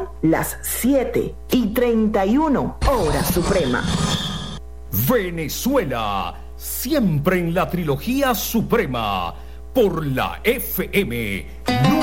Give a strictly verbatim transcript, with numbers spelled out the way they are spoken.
las siete y treinta y una horas suprema. Venezuela, siempre en la trilogía suprema, por la F M